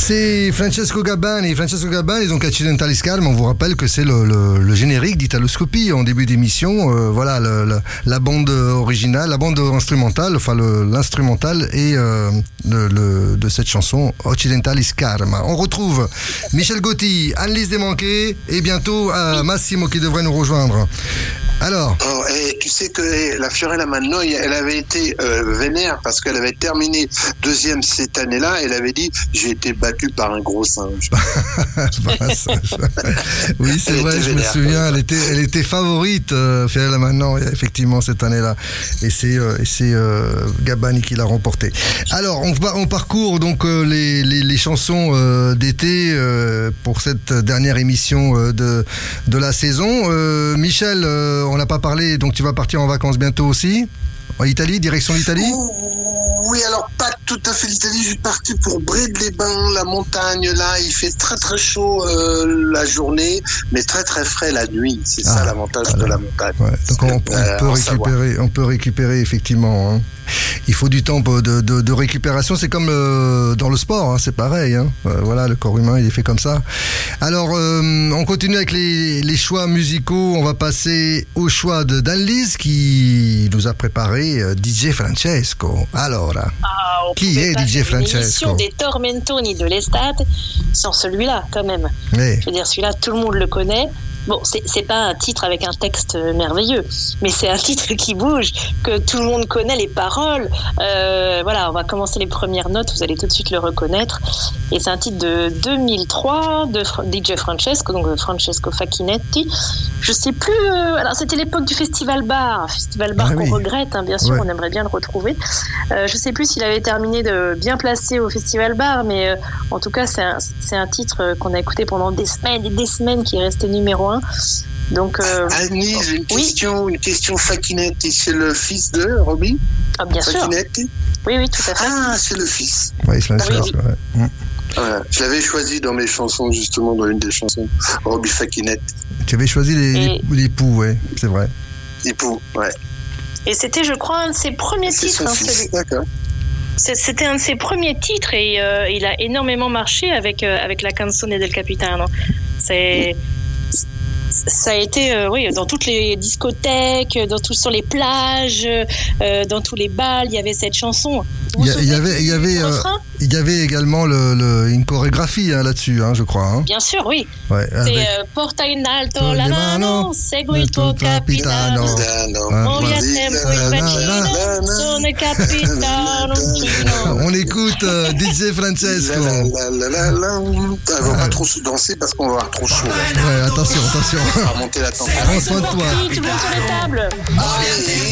C'est Francesco Gabbani, donc Accidentali Scarma. On vous rappelle que c'est le générique d'Italoscopie en début d'émission. Voilà la bande originale, la bande instrumentale, enfin l'instrumental et de cette chanson Accidentali Scarma. On retrouve Michel Gotti, Anne-Lise Desmanqués et bientôt Massimo qui devrait nous rejoindre. Alors tu sais que la Fiorella Mannoia, elle avait été vénère parce qu'elle avait terminé deuxième cette année-là. Elle avait dit « J'ai été battue par un gros singe ». Oui, c'est vrai, je me souviens. Elle était favorite, Fiorella Mannoia, effectivement, cette année-là. Et c'est Gabbani qui l'a remporté. Alors, on parcourt donc les chansons d'été pour cette dernière émission de la saison. Michel, on n'a pas parlé, donc tu vas partir en vacances bientôt aussi, en Italie, direction l'Italie? Oui, alors pas tout à fait l'Italie, je suis parti pour Bride-les-Bains, la montagne, là, il fait très très chaud la journée, mais très très frais la nuit, c'est ça l'avantage de la montagne. Ouais. Donc on peut récupérer effectivement, hein. Il faut du temps de récupération, c'est comme dans le sport, hein, c'est pareil, hein. Voilà, le corps humain il est fait comme ça. Alors on continue avec les choix musicaux, on va passer au choix d'Anne-Lise qui nous a préparé DJ Francesco. Alors, qui est DJ Francesco? L'émission des Tormentoni de l'estate sans celui-là quand même. Oui. Je veux dire, celui-là tout le monde le connaît. Bon, c'est pas un titre avec un texte merveilleux, mais c'est un titre qui bouge, que tout le monde connaît les paroles. Voilà, on va commencer les premières notes, vous allez tout de suite le reconnaître. Et c'est un titre de 2003 de DJ Francesco, donc Francesco Facchinetti. Je sais plus. Alors c'était l'époque du Festival Bar qu'on regrette, hein, bien sûr, on aimerait bien le retrouver. Je sais plus s'il avait terminé de bien placé au Festival Bar, mais en tout cas c'est un titre qu'on a écouté pendant des semaines et des semaines, qui est resté numéro 1. Donc, Annie, une question. Facchinetti, c'est le fils de Roby? Ah, bien Facchinetti? sûr. Oui, tout à fait. Ah, c'est le fils. Oui, c'est le fils. Voilà. Je l'avais choisi dans mes chansons, justement, dans une des chansons, Roby Facchinetti. Tu avais choisi les poux, ouais, c'est vrai. Les poux, ouais. Et c'était, je crois, un de ses premiers titres. D'accord. C'était un de ses premiers titres et il a énormément marché avec la Canzone del Capitano. Ça a été dans toutes les discothèques, sur les plages, dans tous les bals, il y avait cette chanson. Il y avait également une chorégraphie là-dessus, hein, je crois. Hein. Bien sûr, oui. Ouais, c'est Porta in alto la mano, segui il tuo capitano. On via tempo il bacino, sono capitano. On écoute DJ Francesco. On va pas trop se danser parce qu'on va avoir trop chaud. Ouais, attention. On va monter la température. Prends soin de toi. Tu montes sur les tables.